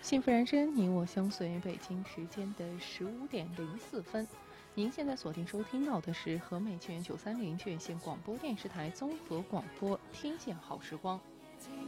幸福人生，你我相随。北京时间的15:04，您现在锁定收听到的是和美全930全线广播电视台综合广播《听见好时光》。